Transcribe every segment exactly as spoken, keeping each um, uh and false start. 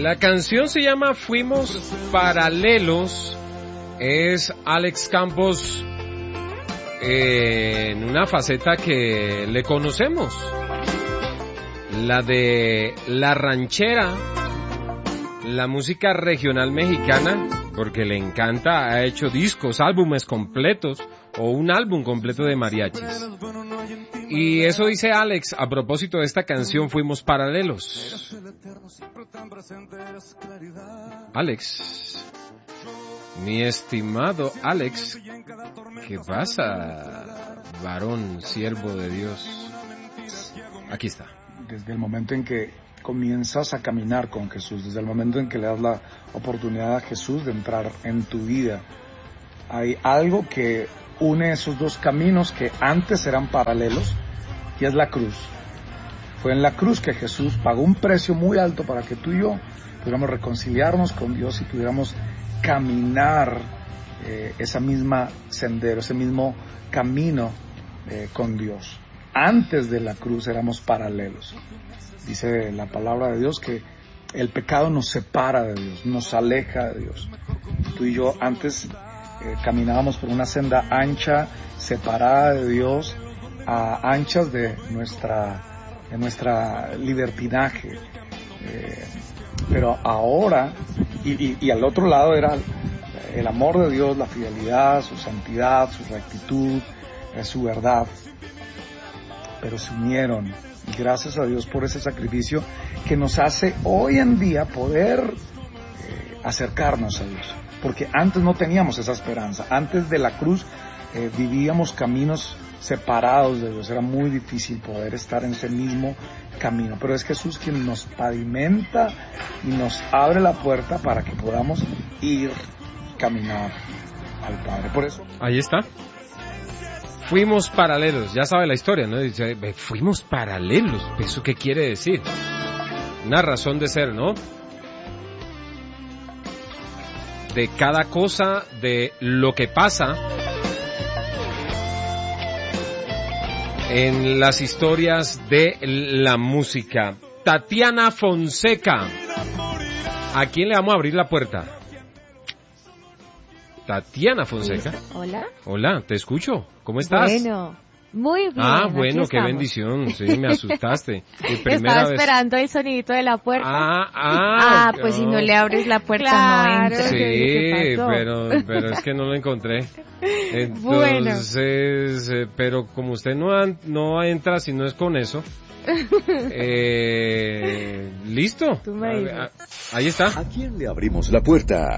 La canción se llama Fuimos Paralelos. Es Alex Campos eh, en una faceta que le conocemos, la de la ranchera, la música regional mexicana, porque le encanta, ha hecho discos, álbumes completos o un álbum completo de mariachis. Y eso dice Alex a propósito de esta canción Fuimos Paralelos. Alex, mi estimado Alex, ¿qué pasa, varón, siervo de Dios? Aquí está. Desde el momento en que comienzas a caminar con Jesús, desde el momento en que le das la oportunidad a Jesús de entrar en tu vida, hay algo que une esos dos caminos que antes eran paralelos, y es la cruz. Fue en la cruz que Jesús pagó un precio muy alto para que tú y yo pudiéramos reconciliarnos con Dios y pudiéramos caminar eh, esa misma sendero, ese mismo camino eh, con Dios. Antes de la cruz éramos paralelos. Dice la palabra de Dios que el pecado nos separa de Dios, nos aleja de Dios. Tú y yo antes eh, caminábamos por una senda ancha, separada de Dios, a anchas de nuestra, de nuestra libertinaje. Eh, pero ahora, y, y, y al otro lado era el amor de Dios, la fidelidad, su santidad, su rectitud, eh, su verdad. Pero se unieron, y gracias a Dios por ese sacrificio que nos hace hoy en día poder eh, acercarnos a Dios, porque antes no teníamos esa esperanza. Antes de la cruz eh, vivíamos caminos separados de Dios, era muy difícil poder estar en ese mismo camino, pero es Jesús quien nos pavimenta y nos abre la puerta para que podamos ir, caminar al Padre. Por eso ahí está. Fuimos paralelos, ya sabe la historia, ¿no? Dice, fuimos paralelos, ¿eso qué quiere decir? Una razón de ser, ¿no? De cada cosa, de lo que pasa en las historias de la música. Tatiana Fonseca, ¿a quién le vamos a abrir la puerta? Tatiana Fonseca. Hola. Hola, te escucho. ¿Cómo estás? Bueno, muy bien. Ah, bueno, qué bendición. Sí, me asustaste. Estaba vez... esperando el sonidito de la puerta. Ah, ah. Ah, pues no. Si no le abres la puerta, claro, no entra. Sí, pero, pero es que no lo encontré. Entonces, bueno. eh, pero como usted no, no entra si no es con eso. eh, ¿Listo? Tú me dices. Ah, ahí está. ¿A quién le abrimos la puerta?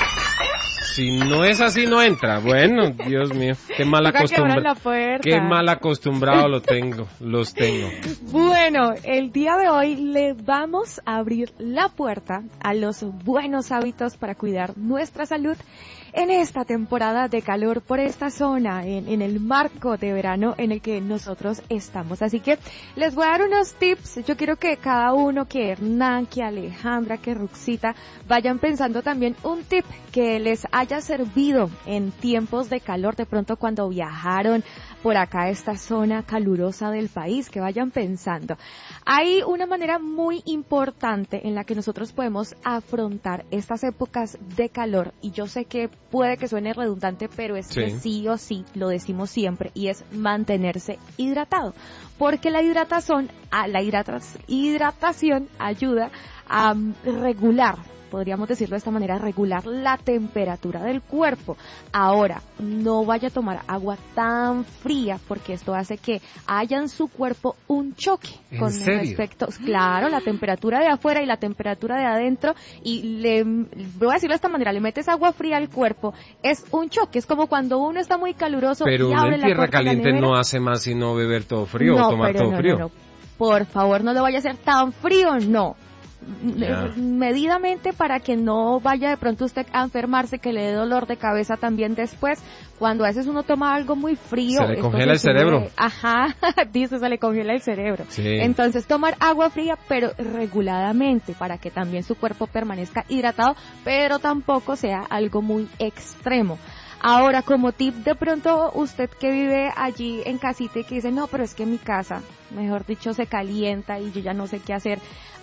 Si no es así, no entra. Bueno, Dios mío, qué mal acostumbrado. Qué mal acostumbrado lo tengo, los tengo. Bueno, el día de hoy le vamos a abrir la puerta a los buenos hábitos para cuidar nuestra salud en esta temporada de calor por esta zona, en, en el marco de verano en el que nosotros estamos. Así que les voy a dar unos tips. Yo quiero que cada uno, que Hernán, que Alejandra, que Ruxita, vayan pensando también un tip que les haya servido en tiempos de calor, de pronto cuando viajaron por acá a esta zona calurosa del país, que vayan pensando. Hay una manera muy importante en la que nosotros podemos afrontar estas épocas de calor, y yo sé que puede que suene redundante, pero es sí. que sí o sí lo decimos siempre, y es mantenerse hidratado, porque la hidratación, la hidratación ayuda a regular, podríamos decirlo de esta manera, regular la temperatura del cuerpo. Ahora, no vaya a tomar agua tan fría, porque esto hace que haya en su cuerpo un choque con respecto, claro, la temperatura de afuera y la temperatura de adentro, y le, voy a decirlo de esta manera, le metes agua fría al cuerpo, es un choque, es como cuando uno está muy caluroso. Pero y uno abre en la tierra caliente la no hace más sino beber todo frío no, o tomar pero todo no, frío. No, no. Por favor, no lo vaya a hacer tan frío, no. Ya. Medidamente, para que no vaya de pronto usted a enfermarse, que le dé dolor de cabeza también después, cuando a veces uno toma algo muy frío. Se le congela el cerebro. Sube, ajá, dice, se le congela el cerebro. Sí. Entonces, tomar agua fría, pero reguladamente, para que también su cuerpo permanezca hidratado, pero tampoco sea algo muy extremo. Ahora, como tip, de pronto usted que vive allí en casita y que dice, no, pero es que mi casa, mejor dicho, se calienta y yo ya no sé qué hacer.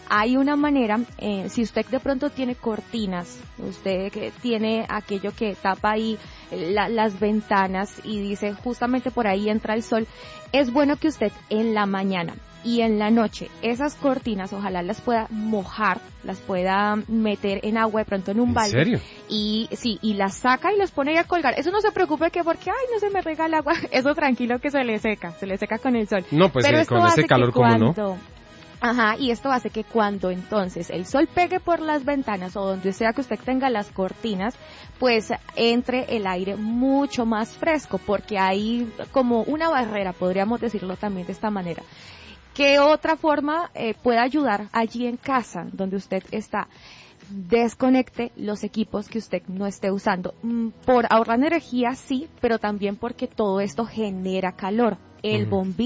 hay una manera, eh, si usted de pronto tiene cortinas, usted que tiene aquello que tapa ahí la, las ventanas y dice justamente por ahí entra el sol, es bueno que usted en la mañana y en la noche esas cortinas ojalá las pueda mojar, las pueda meter en agua de pronto en un balde. ¿En serio? Y sí, y las saca y los pone ahí a colgar. Eso no se preocupe que porque, ay, no se me rega el agua, eso tranquilo que se le seca, se le seca con el sol. No, pues Pero eh, esto con hace ese calor, que ¿cómo cuando, no? Ajá, y esto hace que cuando entonces el sol pegue por las ventanas o donde sea que usted tenga las cortinas, pues entre el aire mucho más fresco, porque hay como una barrera, podríamos decirlo también de esta manera. ¿Qué otra forma eh, puede ayudar allí en casa donde usted está? Desconecte los equipos que usted no esté usando. Mm, por ahorrar energía, sí, pero también porque todo esto genera calor. El Mm. bombillo